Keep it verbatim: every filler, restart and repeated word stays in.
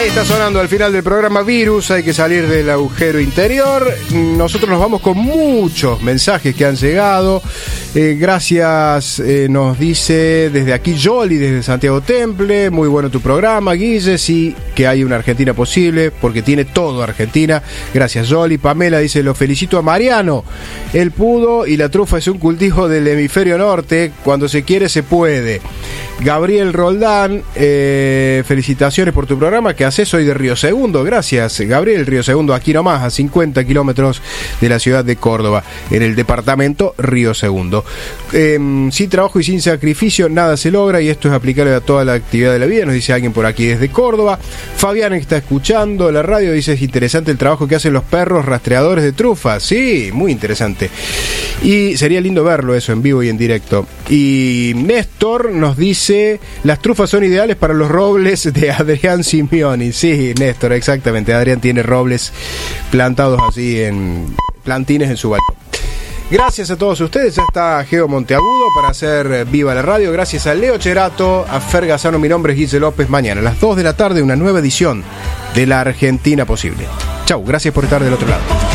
Está sonando al final del programa Virus, hay que salir del agujero interior. Nosotros nos vamos con muchos mensajes que han llegado. Eh, gracias, eh, nos dice desde aquí Yoli, desde Santiago Temple. Muy bueno tu programa, Guille. Sí, que hay una Argentina posible, porque tiene todo Argentina. Gracias, Yoli. Pamela dice, lo felicito a Mariano. Él pudo y la trufa es un cultivo del hemisferio norte. Cuando se quiere, se puede. Gabriel Roldán, eh, felicitaciones por tu programa. ¿Qué haces? Soy de Río Segundo. Gracias, Gabriel. Río Segundo, aquí nomás, a cincuenta kilómetros de la ciudad de Córdoba, en el departamento Río Segundo. Eh, sin trabajo y sin sacrificio nada se logra, y esto es aplicable a toda la actividad de la vida, nos dice alguien por aquí desde Córdoba. Fabián está escuchando la radio, dice, es interesante el trabajo que hacen los perros rastreadores de trufas. Sí, muy interesante. Y sería lindo verlo eso en vivo y en directo. Y Néstor nos dice, las trufas son ideales para los robles de Adrián Simeoni. Sí, Néstor, exactamente. Adrián tiene robles plantados así en plantines en su balcón. Gracias a todos ustedes. Ya está Geo Monteagudo para hacer viva la radio. Gracias a Leo Cherato, a Fer Gazano. Mi nombre es Guille López. Mañana a las dos de la tarde una nueva edición de La Argentina Posible. Chau, gracias por estar del otro lado.